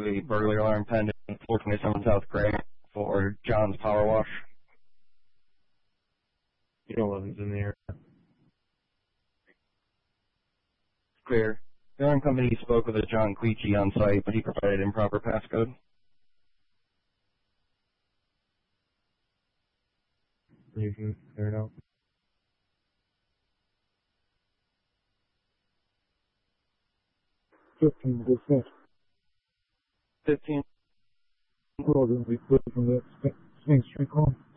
with a burglary alarm pending 427 South Gray for John's Power Wash. 11's in the area. Clear. The alarm company spoke with a John Cleachy on site, but he provided improper passcode. You can clear it out. 15, dispatch. 15. We're all going to be clear from that Sphinx Street call.